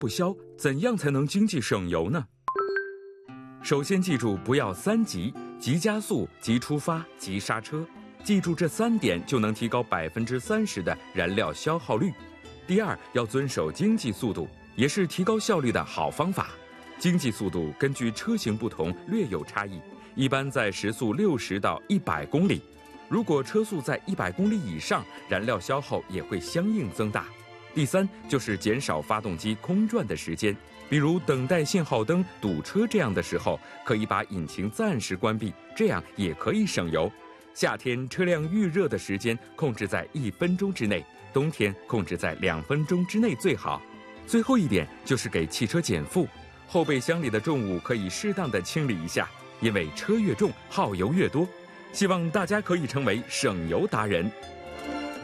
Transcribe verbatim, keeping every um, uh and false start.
不消，怎样才能经济省油呢？首先记住不要三急，急加速、急出发、急刹车。记住这三点就能提高百分之三十的燃料消耗率。第二，要遵守经济速度，也是提高效率的好方法。经济速度根据车型不同略有差异，一般在时速六十到一百公里。如果车速在一百公里以上，燃料消耗也会相应增大。第三，就是减少发动机空转的时间，比如等待信号灯、堵车这样的时候，可以把引擎暂时关闭，这样也可以省油。夏天车辆预热的时间控制在一分钟之内，冬天控制在两分钟之内最好。最后一点就是给汽车减负，后备箱里的重物可以适当的清理一下，因为车越重，耗油越多。希望大家可以成为省油达人。